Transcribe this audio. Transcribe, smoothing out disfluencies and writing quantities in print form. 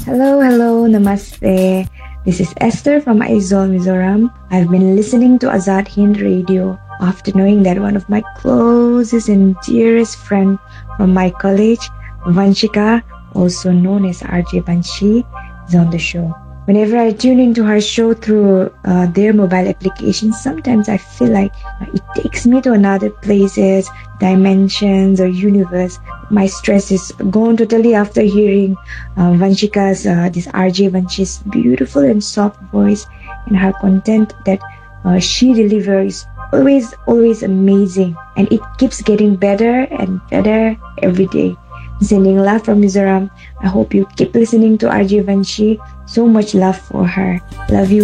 Hello, namaste. This is Esther from Aizawl, Mizoram. I've been listening to Azad Hind Radio after knowing that one of my closest and dearest friend from my college, Vanshika, also known as RJ Banshi, is on the show. Whenever I tune into her show through their mobile application, sometimes I feel like it takes me to another places, dimensions, or universe. My stress is gone totally after hearing Vanshika's, this RJ Vanshi's beautiful and soft voice, and her content that she delivers always amazing, and it keeps getting better and better every day. Sending love from Mizoram. I hope you keep listening to RJ Vanshi. So much love for her. Love you.